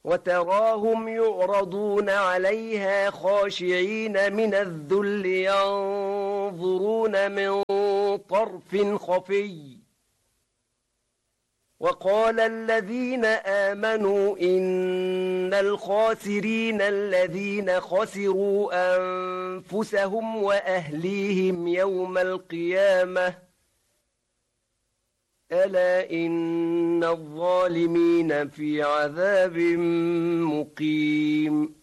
وتراهم يعرضون عليها خاشعين من الذل ينظرون من طرف خفي وقال الذين آمنوا إن الخاسرين الذين خسروا أنفسهم وأهليهم يوم القيامة ألا إن الظالمين في عذاب مقيم.